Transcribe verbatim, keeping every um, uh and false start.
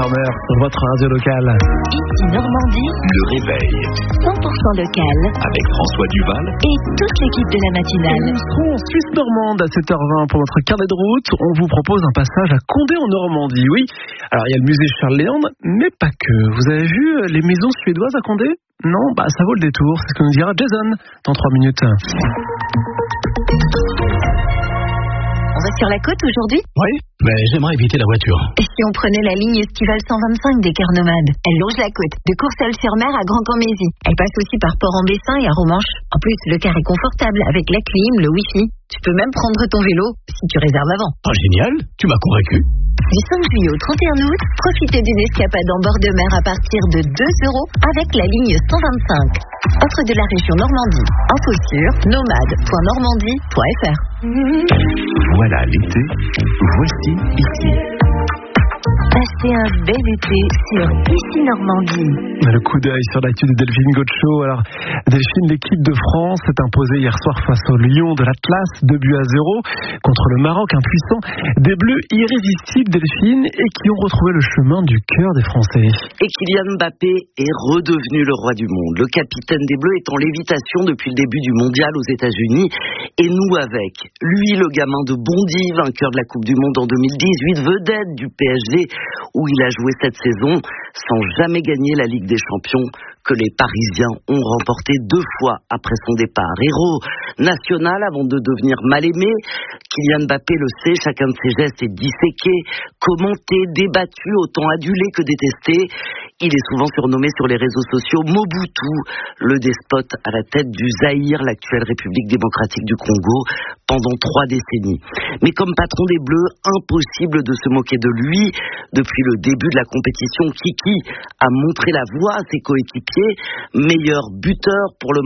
Farmer sur votre radio locale. Ici Normandie, Le réveil cent pour cent local avec François Duval et toute l'équipe de la matinale. Nous serons en Suisse normande à sept heures vingt pour notre carnet de route. On vous propose un passage à Condé en Normandie, oui. Alors il y a le musée Charles Léandre, mais pas que. Vous avez vu les maisons suédoises à Condé ? Non, bah ça vaut le détour, c'est ce que nous dira Jason dans trois minutes. On va sur la côte aujourd'hui ? Oui, mais j'aimerais éviter la voiture. Et si on prenait la ligne estivale cent vingt-cinq des Cœurs Nomades ? Elle longe la côte, de Courseulles-sur-Mer à Grand-Cammésie. Elle passe aussi par Port-en-Bessin et à Romanche. En plus, le car est confortable avec la clim, le wifi. Tu peux même prendre ton vélo si tu réserves avant. Ah, génial, tu m'as convaincu. Du cinq juillet au trente et un août, profitez d'une escapade en bord de mer à partir de deux euros avec la ligne cent vingt-cinq. Offre de la région Normandie. Info sur nomade point normandie point f r. Voilà l'été, voici ici. Passez un bel été sur Ici Normandie. Le coup d'œil sur l'actu de Delphine Gaucho. Alors, Delphine, l'équipe de France s'est imposée hier soir face au Lion de l'Atlas, deux buts à zéro, contre le Maroc impuissant. Des Bleus irrésistibles, Delphine, et qui ont retrouvé le chemin du cœur des Français. Et Kylian Mbappé est redevenu le roi du monde. Le capitaine des Bleus est en lévitation depuis le début du mondial aux États-Unis, et nous avec. Lui, le gamin de Bondy, vainqueur de la Coupe du Monde en deux mille dix-huit, vedette du P S G, où il a joué cette saison sans jamais gagner la Ligue des Champions que les Parisiens ont remporté deux fois après son départ. Héros national avant de devenir mal aimé, Kylian Mbappé le sait, chacun de ses gestes est disséqué, commenté, débattu, autant adulé que détesté. Il est souvent surnommé sur les réseaux sociaux Mobutu, le despote à la tête du Zaïre, l'actuelle République démocratique du Congo, pendant trois décennies. Mais comme patron des Bleus, impossible de se moquer de lui. Depuis le début de la compétition, Kiki a montré la voie à ses coéquipiers, meilleur buteur pour le